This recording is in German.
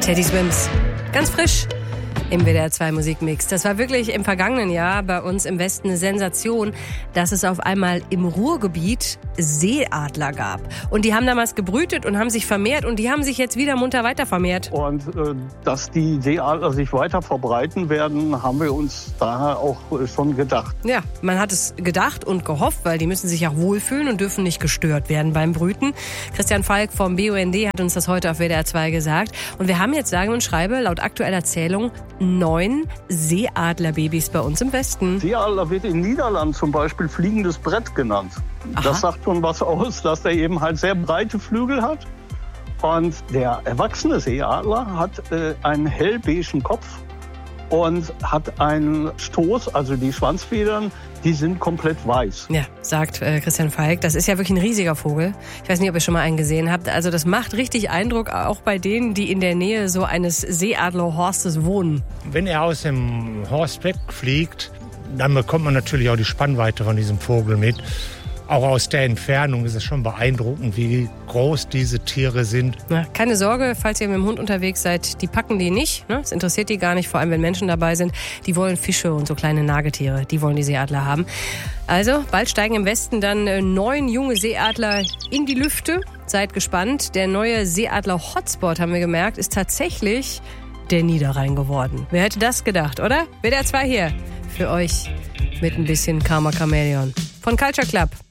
Teddy Swims. Ganz frisch im WDR 2 Musikmix. Das war wirklich im vergangenen Jahr bei uns im Westen eine Sensation, dass es auf einmal im Ruhrgebiet Seeadler gab. Und die haben damals gebrütet und haben sich vermehrt und die haben sich jetzt wieder munter weiter vermehrt. Und dass die Seeadler sich weiter verbreiten werden, haben wir uns daher auch schon gedacht. Ja, man hat es gedacht und gehofft, weil die müssen sich auch wohlfühlen und dürfen nicht gestört werden beim Brüten. Christian Falk vom BUND hat uns das heute auf WDR 2 gesagt. Und wir haben jetzt, sage und schreibe, laut aktueller Zählung 9 Seeadlerbabys bei uns im Westen. Seeadler wird in Niederland zum Beispiel fliegendes Brett genannt. Aha. Das sagt schon was aus, dass er eben halt sehr breite Flügel hat. Und der erwachsene Seeadler hat einen hellbeigen Kopf und hat einen Stoß, also die Schwanzfedern, die sind komplett weiß. Ja, sagt Christian Falk. Das ist ja wirklich ein riesiger Vogel. Ich weiß nicht, ob ihr schon mal einen gesehen habt. Also das macht richtig Eindruck, auch bei denen, die in der Nähe so eines Seeadlerhorstes wohnen. Wenn er aus dem Horst wegfliegt, dann bekommt man natürlich auch die Spannweite von diesem Vogel mit. Auch aus der Entfernung ist es schon beeindruckend, wie groß diese Tiere sind. Na, keine Sorge, falls ihr mit dem Hund unterwegs seid, die packen die nicht. Ne? Das interessiert die gar nicht, vor allem wenn Menschen dabei sind. Die wollen Fische und so kleine Nagetiere, die wollen die Seeadler haben. Also, bald steigen im Westen dann 9 junge Seeadler in die Lüfte. Seid gespannt. Der neue Seeadler-Hotspot, haben wir gemerkt, ist tatsächlich der Niederrhein geworden. Wer hätte das gedacht, oder? WDR 2 hier für euch mit ein bisschen Karma Chameleon von Culture Club.